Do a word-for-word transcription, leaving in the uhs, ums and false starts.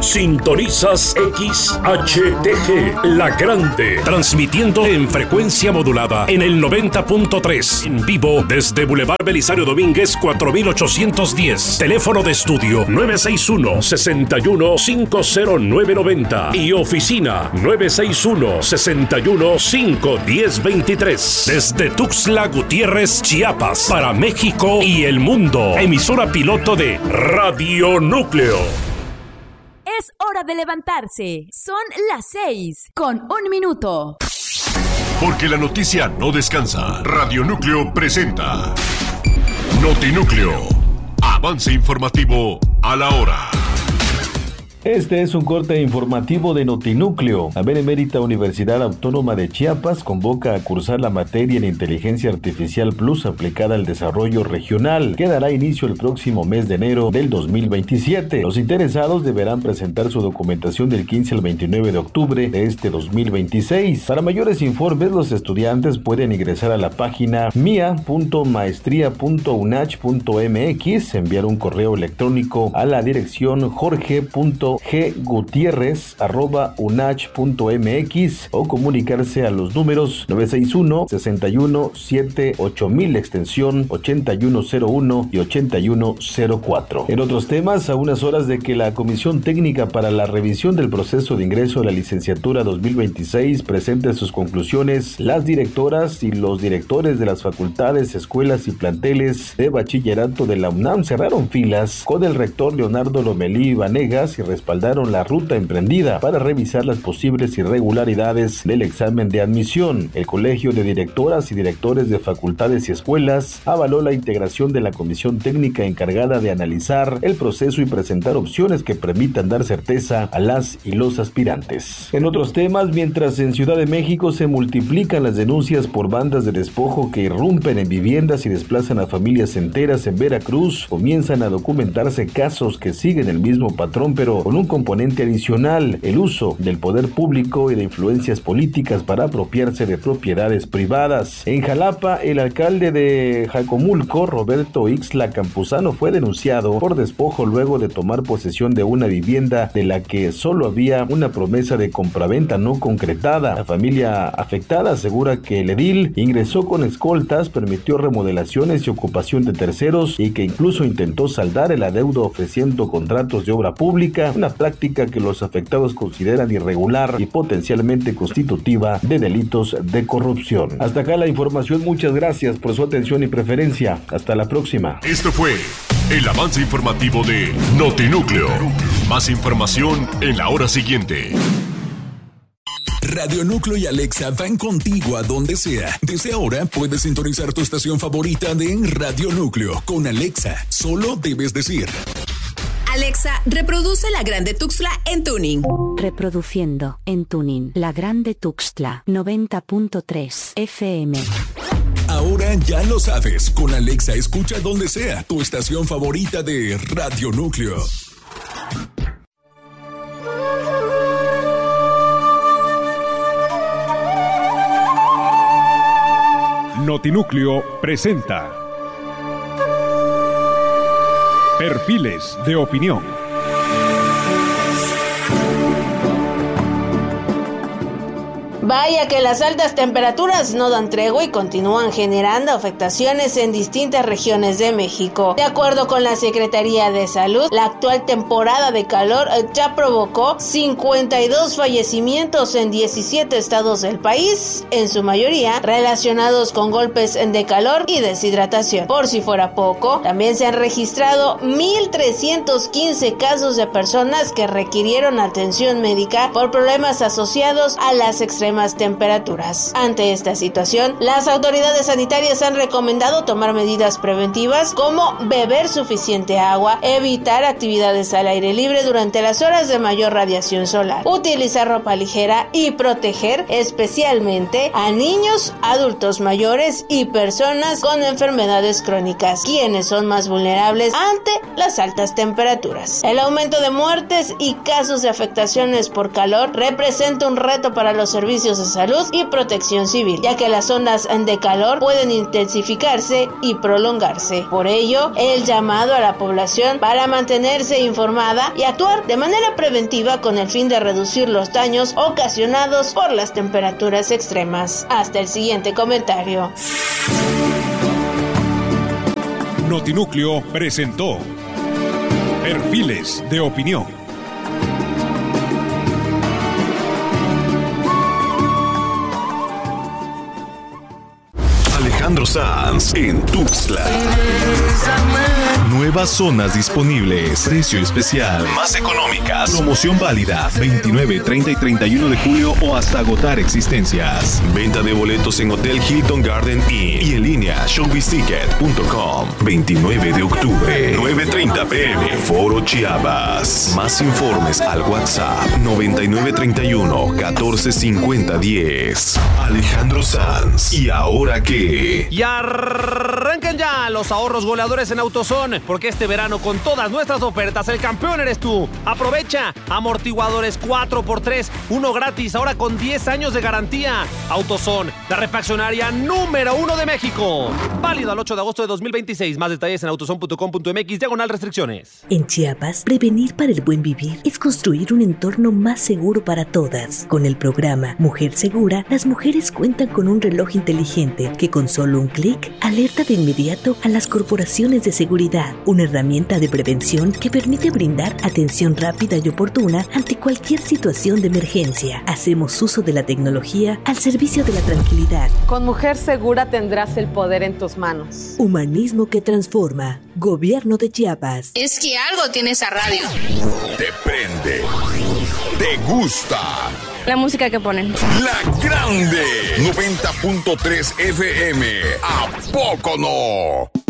Sintonizas X H T G, La Grande, transmitiendo en frecuencia modulada en el noventa punto tres, en vivo desde Boulevard Belisario Domínguez cuatro mil ochocientos diez. Teléfono de estudio nueve seis uno, seis uno, cinco cero nueve nueve cero y oficina nueve seis uno, seis uno, cinco uno cero dos tres. Desde Tuxtla Gutiérrez, Chiapas, para México y el mundo. Emisora piloto de Radio Núcleo. Es hora de levantarse. Son las seis con un minuto. Porque la noticia no descansa. Radio Núcleo presenta Notinúcleo. Avance informativo a la hora. Este es un corte informativo de Notinúcleo. La Benemérita Universidad Autónoma de Chiapas convoca a cursar la materia en Inteligencia Artificial Plus aplicada al desarrollo regional, que dará inicio el próximo mes de enero del dos mil veintisiete. Los interesados deberán presentar su documentación del quince al veintinueve de octubre de este dos mil veintiséis. Para mayores informes, los estudiantes pueden ingresar a la página mia punto maestría punto unach punto m x, enviar un correo electrónico a la dirección jorge punto ggutierrez arroba unach punto m x o comunicarse a los números nueve seis uno, seis uno, siete ocho mil, extensión ochenta y uno cero uno y ochenta y uno cero cuatro. En otros temas, a unas horas de que la Comisión Técnica para la Revisión del Proceso de Ingreso a la Licenciatura dos mil veintiséis presente sus conclusiones, las directoras y los directores de las facultades, escuelas y planteles de bachillerato de la UNAM cerraron filas con el rector Leonardo Lomelí Vanegas y respaldaron la ruta emprendida para revisar las posibles irregularidades del examen de admisión. El Colegio de Directoras y Directores de Facultades y Escuelas avaló la integración de la comisión técnica encargada de analizar el proceso y presentar opciones que permitan dar certeza a las y los aspirantes. En otros temas, mientras en Ciudad de México se multiplican las denuncias por bandas de despojo que irrumpen en viviendas y desplazan a familias enteras, en Veracruz comienzan a documentarse casos que siguen el mismo patrón, pero con un componente adicional: el uso del poder público y de influencias políticas para apropiarse de propiedades privadas. En Jalapa, el alcalde de Jacomulco, Roberto Ixtla Campuzano, fue denunciado por despojo luego de tomar posesión de una vivienda de la que solo había una promesa de compraventa no concretada. La familia afectada asegura que el edil ingresó con escoltas, permitió remodelaciones y ocupación de terceros y que incluso intentó saldar el adeudo ofreciendo contratos de obra pública, una práctica que los afectados consideran irregular y potencialmente constitutiva de delitos de corrupción. Hasta acá la información, muchas gracias por su atención y preferencia. Hasta la próxima. Esto fue el avance informativo de Notinúcleo. Más información en la hora siguiente. Radio Núcleo y Alexa van contigo a donde sea. Desde ahora puedes sintonizar tu estación favorita de Radio Núcleo con Alexa. Solo debes decir: Alexa, reproduce La Grande Tuxtla en tuning. Reproduciendo en tuning La Grande Tuxtla noventa punto tres F M. Ahora ya lo sabes, con Alexa escucha donde sea tu estación favorita de Radio Núcleo. Notinúcleo presenta Perfiles de Opinión. Vaya que las altas temperaturas no dan tregua y continúan generando afectaciones en distintas regiones de México. De acuerdo con la Secretaría de Salud, la actual temporada de calor ya provocó cincuenta y dos fallecimientos en diecisiete estados del país, en su mayoría relacionados con golpes de calor y deshidratación. Por si fuera poco, también se han registrado mil trescientos quince casos de personas que requirieron atención médica por problemas asociados a las extremas temperaturas. Ante esta situación, las autoridades sanitarias han recomendado tomar medidas preventivas como beber suficiente agua, evitar actividades al aire libre durante las horas de mayor radiación solar, utilizar ropa ligera y proteger especialmente a niños, adultos mayores y personas con enfermedades crónicas, quienes son más vulnerables ante las altas temperaturas. El aumento de muertes y casos de afectaciones por calor representa un reto para los servicios servicios de salud y protección civil, ya que las ondas de calor pueden intensificarse y prolongarse. Por ello, el llamado a la población para mantenerse informada y actuar de manera preventiva con el fin de reducir los daños ocasionados por las temperaturas extremas. Hasta el siguiente comentario. Notinúcleo presentó Perfiles de Opinión. Alejandro Sanz en Tuxtla. Nuevas zonas disponibles. Precio especial. Más económicas. Promoción válida veintinueve, treinta y treinta y uno de julio o hasta agotar existencias. Venta de boletos en Hotel Hilton Garden Inn y en línea showbiz ticket punto com. veintinueve de octubre, nueve treinta pm. Foro Chiapas. Más informes al WhatsApp noventa y nueve treinta y uno, catorce cincuenta diez. Alejandro Sanz. ¿Y ahora qué? Y arrancan ya los ahorros goleadores en AutoZone, porque este verano con todas nuestras ofertas el campeón eres tú. Aprovecha amortiguadores cuatro por tres, uno gratis, ahora con diez años de garantía. AutoZone, la refaccionaria número uno de México. Válido al ocho de agosto de dos mil veintiséis. Más detalles en autozone punto com punto mx, diagonal restricciones. En Chiapas, prevenir para el buen vivir es construir un entorno más seguro para todas. Con el programa Mujer Segura, las mujeres cuentan con un reloj inteligente que con solo un clic alerta de inmediato a las corporaciones de seguridad, una herramienta de prevención que permite brindar atención rápida y oportuna ante cualquier situación de emergencia. Hacemos uso de la tecnología al servicio de la tranquilidad. Con Mujer Segura tendrás el poder en tus manos. Humanismo que transforma. Gobierno de Chiapas. Es que algo tiene esa radio. Te prende. Te gusta. La música que ponen. La Grande. noventa punto tres F M. ¿A poco no?